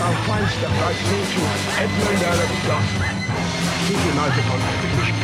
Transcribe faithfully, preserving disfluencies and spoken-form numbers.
our fine step, I say to Edmund Alexander, keep United on every issue.